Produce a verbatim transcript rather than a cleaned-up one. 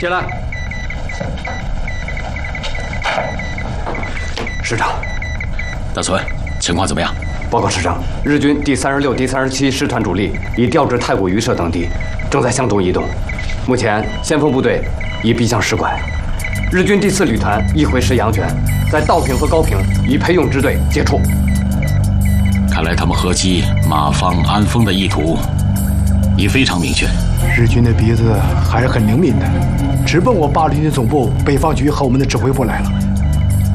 起来。 师长， 大孙，情况怎么样？ 报告师长，日军第三十六、第三十七师团主力已调至太谷榆社等地，正在向东移动。目前先锋部队已逼向石拐，日军第四旅团亦回师阳泉，在稻坪和高坪已培勇支队接触。 看来他们合击马芳、安丰的意图已非常明确。 日军的鼻子还是很灵敏的，直奔我八路军总部北方局和我们的指挥部来了。